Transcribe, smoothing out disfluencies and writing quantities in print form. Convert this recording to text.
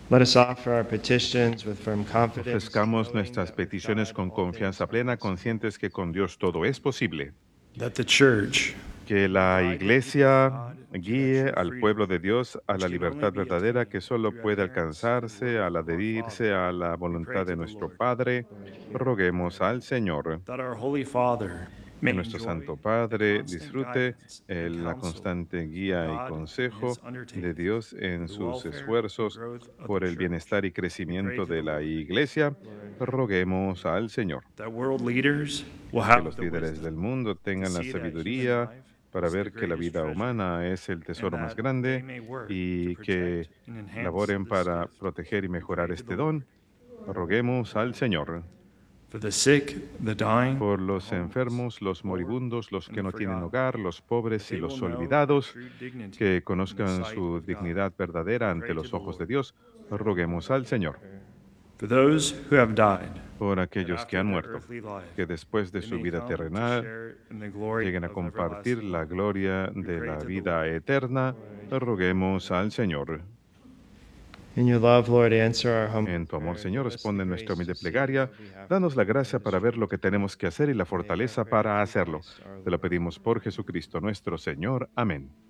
Let us offer our petitions with firm confidence, Ofrezcamos knowing nuestras that with peticiones God con all things confianza are plena, possible. conscientes que con Dios todo es posible. That the church Que will la guide the people of Iglesia God to that guíe true al pueblo freedom, de Dios a which la can only libertad be verdadera que attained solo through puede adherence to the alcanzarse will al of our adherirse Father. a la We pray voluntad to de the nuestro Lord. Padre. Roguemos al Señor. That our Holy Father Que may nuestro enjoy Santo the Padre constant disfrute guidance and la counsel constante of guía y God in his consejo de undertakings Dios for en the sus welfare and esfuerzos growth of the por el church. bienestar y We pray crecimiento to de the la Lord. Iglesia. Roguemos al Señor. That world leaders will Que have los the líderes del wisdom mundo to tengan la see that human sabiduría life para is the ver que la greatest vida treasure, humana es el and tesoro más that they grande may work to y que protect and enhance laboren this para gift. proteger y We mejorar pray to the este Lord. don. Roguemos al Señor. For the sick, the dying, Por the los homeless, enfermos, the los poor, moribundos, los and que the no tienen forgotten, hogar, los that pobres y they will los know their olvidados, true dignity que in the conozcan sight su of God. dignidad We verdadera ante pray to los the ojos de Lord. Dios. Roguemos al Señor. For those who have died, Por that aquellos que after han their muerto, earthly life, que después de they su may vida come to terrenal share in the glory lleguen a of compartir everlasting la life. gloria We de pray la to the vida Lord. eterna. Roguemos al Señor. In your love, Lord, answer our humble En tu amor, prayer and Señor, give us the responde nuestra grace to humilde seek plegaria. what we have to Danos la do gracia and the para ver lo strength que tenemos que hacer y la to make our fortaleza prayer para through hacerlo. Christ our Te lo Lord. pedimos por Jesucristo nuestro Señor. Amén.